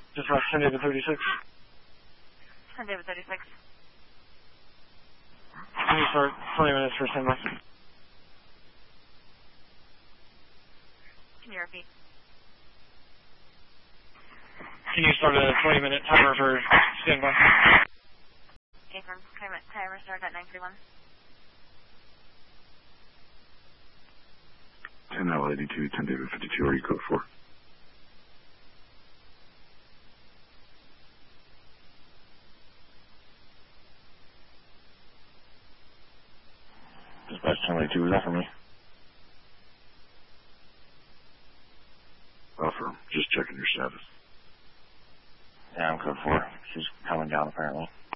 Dispatch 10 David 36. 10 David 36. Can you start 20 minutes for standby? Can you repeat? Can you start a 20-minute timer for standby? Affirm. Timer start at 931. 10L82, 10 David 52, are you code 4? Dispatch 1082, was that for me? Just checking your status. Yeah, I'm code 4. She's coming down apparently.